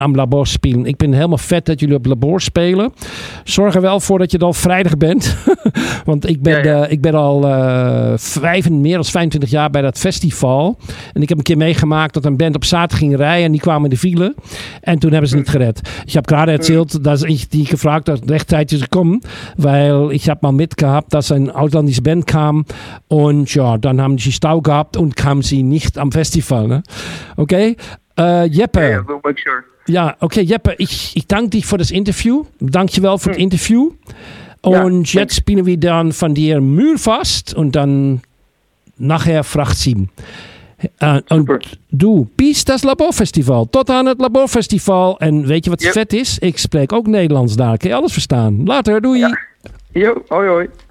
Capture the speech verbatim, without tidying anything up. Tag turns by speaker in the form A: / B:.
A: am Labor spelen. Ik ben helemaal vet dat jullie op Labor spelen. Zorg er wel voor dat je er al vrijdag bent. Want ik ben, ja, ja. Uh, ik ben al uh, vijf, meer dan vijfentwintig jaar bij dat festival. En ik heb een keer meegemaakt dat een band op zaterdag ging rijden. En die kwamen in de file. En toen hebben ze niet gered. Ik heb gerade erzählt, dass ich die gefragt habe, rechtzeitig zu kommen. Weil ich habe mal mitgehabt, dass ein ausländische Band kam. Und ja, dann haben sie Stau gehabt und kamen sie nicht am Festival. Ne? Okay? Uh, Jeppe.
B: Ja, yeah, we'll make sure.
A: Ja, oké, okay, Jeppe, ich, ich danke dich für das Interview. Dankjewel für hm. das Interview. Und ja, jetzt spielen wir dann von dir Mühlfast und dann nachher Fracht sieben. Uh, und du, bis das Laborfestival. Tot aan het Laborfestival. En weet je wat yep. vet is? Ik spreek ook Nederlands daar. Kun je alles verstaan? Later, doei.
B: Ja. Yo, hoi hoi.